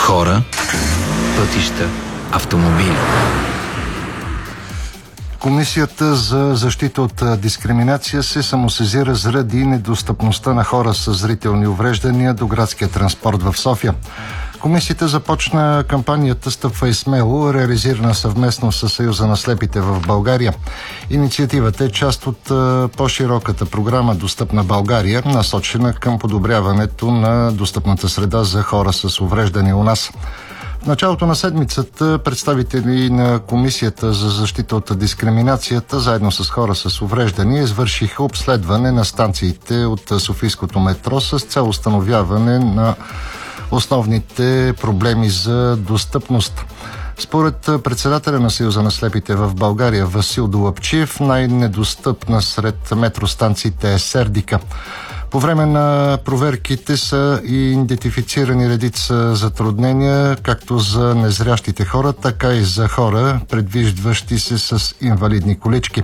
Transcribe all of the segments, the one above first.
хора, пътища, автомобили. Комисията за защита от дискриминация се самосезира заради недостъпността на хора с зрителни увреждания до градския транспорт в София. Комисията започна кампанията "Стъпвай смело", реализирана съвместно с Съюза на слепите в България. Инициативата е част от по-широката програма "Достъпна България", насочена към подобряването на достъпната среда за хора с увреждания у нас. В началото на седмицата представители на Комисията за защита от дискриминацията заедно с хора с увреждания извършиха обследване на станциите от Софийското метро с цел установяване на основните проблеми за достъпност. Според председателя на Съюза на слепите в България Васил Долапчиев, най-недостъпна сред метростанциите е Сердика. По време на проверките са и идентифицирани редица затруднения, както за незрящите хора, така и за хора, предвиждащи се с инвалидни колички.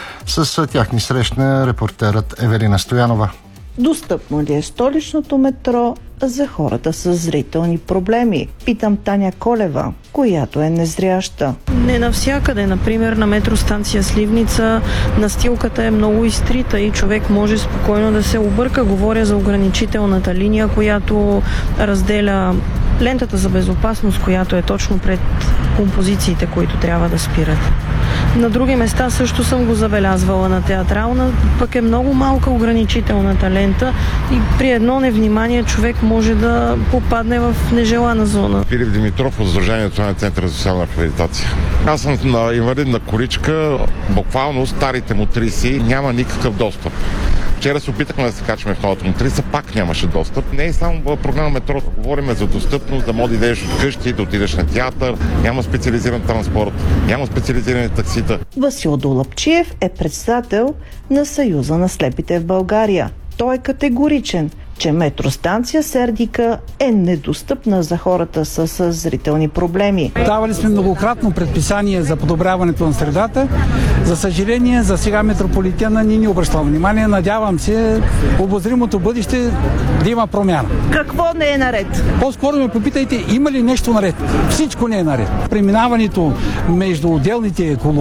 С тях ни срещна репортерът Евелина Стоянова. Достъпно ли е столичното метро за хората с зрителни проблеми? Питам Таня Колева, която е незряща. Не навсякъде. Например, на метростанция Сливница настилката е много изтрита и човек може спокойно да се обърка. Говоря за ограничителната линия, която разделя лентата за безопасност, която е точно пред композициите, които трябва да спират. На други места също съм го забелязвала. На Театрална пък е много малка ограничителната лента и при едно невнимание човек може да попадне в нежелана зона. Филип Димитров от Сдружението на Центъра за социална рехабилитация. Аз съм на инвалидна количка, буквално старите мотриси няма никакъв достъп. Вчера се опитахме да се качваме в новата мотриса, пак нямаше достъп. Не е само програма метро, говорим за достъпност, да можеш да идеш от къщи, да отидеш на театър, няма специализиран транспорт, няма специализирани таксита. Васил Долапчиев е председател на Съюза на слепите в България. Той е категоричен, че метростанция Сердика е недостъпна за хората с зрителни проблеми. Давали сме многократно предписание за подобряването на средата. За съжаление, за сега метрополитена ни обръща внимание. Надявам се обозримото бъдеще да има промяна. Какво не е наред? По-скоро ме попитайте, има ли нещо наред? Всичко не е наред. Преминаването между отделните колони